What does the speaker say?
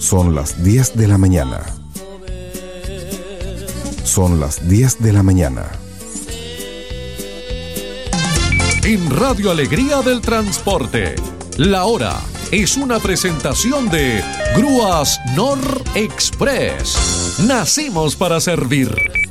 Son las 10 de la mañana. Son las 10 de la mañana. En Radio Alegría del Transporte, la hora es una presentación de Grúas Nor Express. Nacimos para servir.